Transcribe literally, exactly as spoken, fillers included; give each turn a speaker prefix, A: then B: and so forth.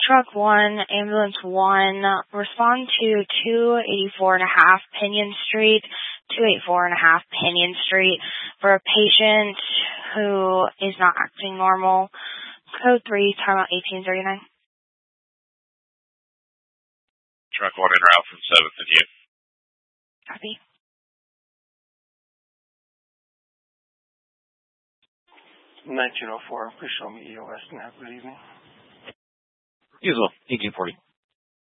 A: Truck one, Ambulance one, respond to two eighty-four and a half Pinion Street, two eighty-four and a half Pinion Street for a patient who is not acting normal. Code three, timeout eighteen thirty-nine.
B: Truck one en route from seventh and U.
A: Copy.
C: nineteen oh four, please show me E O S now. Good evening.
D: Usual, eighteen forty.